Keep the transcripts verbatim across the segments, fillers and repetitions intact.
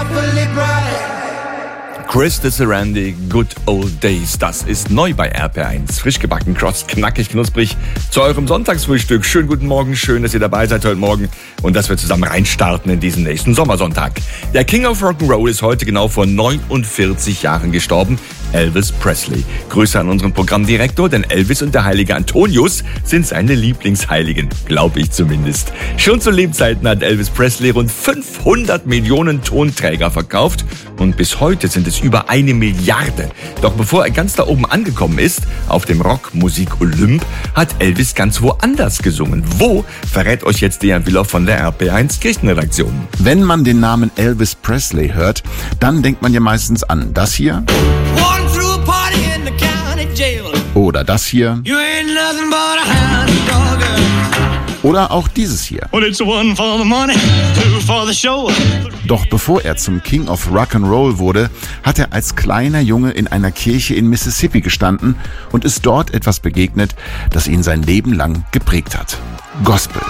beautifully bright. Chris de Sarandi, Good Old Days. Das ist neu bei R P R eins. Frisch gebacken, kross, knackig, knusprig. Zu eurem Sonntagsfrühstück. Schönen guten Morgen, schön, dass ihr dabei seid heute Morgen und dass wir zusammen reinstarten in diesen nächsten Sommersonntag. Der King of Rock'n'Roll ist heute genau vor neunundvierzig Jahren gestorben. Elvis Presley. Grüße an unseren Programmdirektor, denn Elvis und der heilige Antonius sind seine Lieblingsheiligen. Glaube ich zumindest. Schon zu Lebzeiten hat Elvis Presley rund fünfhundert Millionen Tonträger verkauft und bis heute sind es über eine Milliarde. Doch bevor er ganz da oben angekommen ist, auf dem Rockmusik-Olymp, hat Elvis ganz woanders gesungen. Wo, verrät euch jetzt Dejan Villov von der R P R eins Kirchenredaktion. Wenn man den Namen Elvis Presley hört, dann denkt man ja meistens an das hier oder das hier oder auch dieses hier. Doch bevor er zum King of Rock'n'Roll wurde, hat er als kleiner Junge in einer Kirche in Mississippi gestanden und ist dort etwas begegnet, das ihn sein Leben lang geprägt hat. Gospel.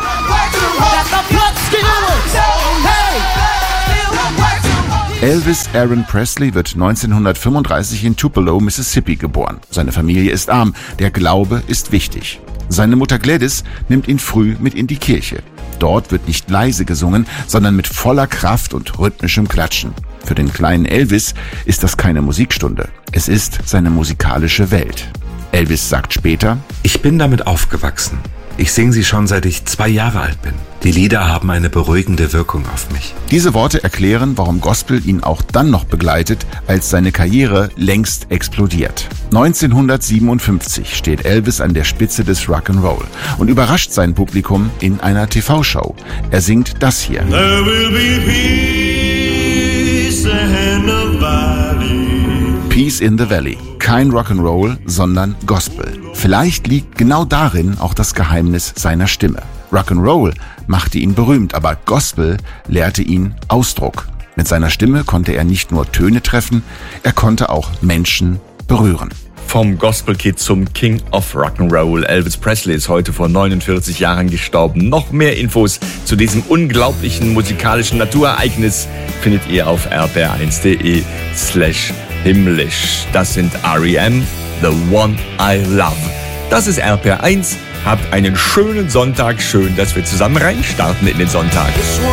Elvis Aaron Presley wird neunzehnhundertfünfunddreißig in Tupelo, Mississippi geboren. Seine Familie ist arm, der Glaube ist wichtig. Seine Mutter Gladys nimmt ihn früh mit in die Kirche. Dort wird nicht leise gesungen, sondern mit voller Kraft und rhythmischem Klatschen. Für den kleinen Elvis ist das keine Musikstunde. Es ist seine musikalische Welt. Elvis sagt später: Ich bin damit aufgewachsen. Ich singe sie schon, seit ich zwei Jahre alt bin. Die Lieder haben eine beruhigende Wirkung auf mich. Diese Worte erklären, warum Gospel ihn auch dann noch begleitet, als seine Karriere längst explodiert. neunzehnhundertsiebenundfünfzig steht Elvis an der Spitze des Rock'n'Roll und überrascht sein Publikum in einer T V-Show. Er singt das hier. There will be peace in the valley. Peace in the Valley. Kein Rock'n'Roll, sondern Gospel. Vielleicht liegt genau darin auch das Geheimnis seiner Stimme. Rock'n'Roll machte ihn berühmt, aber Gospel lehrte ihn Ausdruck. Mit seiner Stimme konnte er nicht nur Töne treffen, er konnte auch Menschen berühren. Vom Gospel-Kid zum King of Rock'n'Roll. Elvis Presley ist heute vor neunundvierzig Jahren gestorben. Noch mehr Infos zu diesem unglaublichen musikalischen Naturereignis findet ihr auf r p r eins punkt d e slash himmlisch. Das sind R E M, The One I Love. Das ist R P R eins. Habt einen schönen Sonntag. Schön, dass wir zusammen reinstarten in den Sonntag.